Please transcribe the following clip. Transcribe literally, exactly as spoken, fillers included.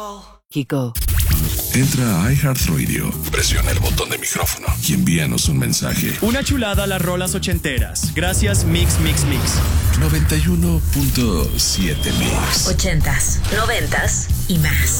Kiko. Entra a iHeartRadio, presiona el botón de micrófono y envíanos un mensaje. Una chulada a las rolas ochenteras. Gracias, Mix, Mix, Mix. noventa y uno punto siete Mix. Ochentas, noventas y más.